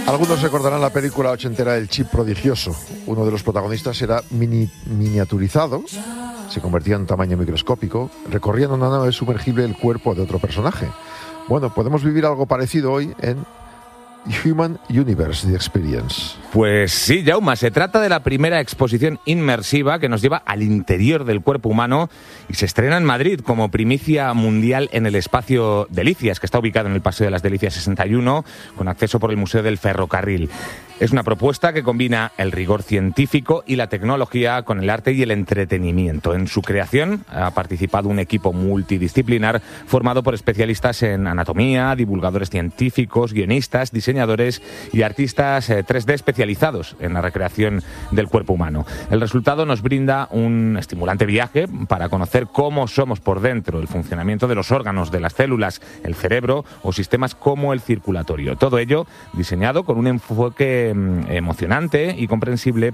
Algunos recordarán la película ochentera El Chip Prodigioso. Uno de los protagonistas era miniaturizado, se convertía en tamaño microscópico, recorría en una nave sumergible el cuerpo de otro personaje. Bueno, podemos vivir algo parecido hoy en Human Universe, The Experience. Pues sí, Jaume, se trata de la primera exposición inmersiva que nos lleva al interior del cuerpo humano y se estrena en Madrid como primicia mundial en el espacio Delicias, que está ubicado en el Paseo de las Delicias 61, con acceso por el Museo del Ferrocarril. Es una propuesta que combina el rigor científico y la tecnología con el arte y el entretenimiento. En su creación ha participado un equipo multidisciplinar formado por especialistas en anatomía, divulgadores científicos, guionistas, diseñadores y artistas 3D especializados en la recreación del cuerpo humano. El resultado nos brinda un estimulante viaje para conocer cómo somos por dentro, el funcionamiento de los órganos, de las células, el cerebro o sistemas como el circulatorio. Todo ello diseñado con un enfoque emocionante y comprensible